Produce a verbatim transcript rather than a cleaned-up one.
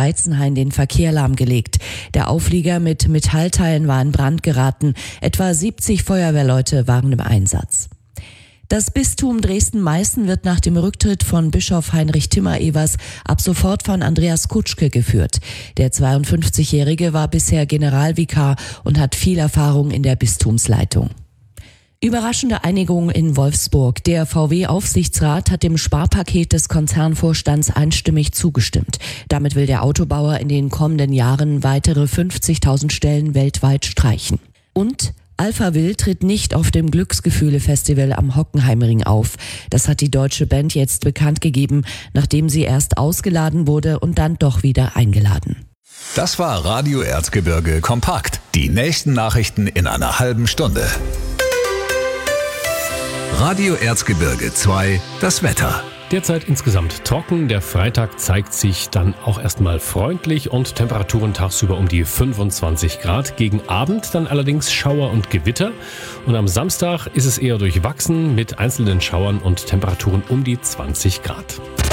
Eizenhain den Verkehr lahmgelegt. Der Auflieger mit Metallteilen war in Brand geraten. Etwa siebzig Feuerwehrleute waren im Einsatz. Das Bistum Dresden-Meißen wird nach dem Rücktritt von Bischof Heinrich Timmer-Evers ab sofort von Andreas Kutschke geführt. Der zweiundfünfzigjährige war bisher Generalvikar und hat viel Erfahrung in der Bistumsleitung. Überraschende Einigung in Wolfsburg. Der V W-Aufsichtsrat hat dem Sparpaket des Konzernvorstands einstimmig zugestimmt. Damit will der Autobauer in den kommenden Jahren weitere fünfzigtausend Stellen weltweit streichen. Und Alphaville tritt nicht auf dem Glücksgefühle-Festival am Hockenheimring auf. Das hat die deutsche Band jetzt bekannt gegeben, nachdem sie erst ausgeladen wurde und dann doch wieder eingeladen. Das war Radio Erzgebirge kompakt. Die nächsten Nachrichten in einer halben Stunde. Radio Erzgebirge zwei, das Wetter. Derzeit insgesamt trocken. Der Freitag zeigt sich dann auch erstmal freundlich und Temperaturen tagsüber um die fünfundzwanzig Grad. Gegen Abend dann allerdings Schauer und Gewitter. Und am Samstag ist es eher durchwachsen mit einzelnen Schauern und Temperaturen um die zwanzig Grad.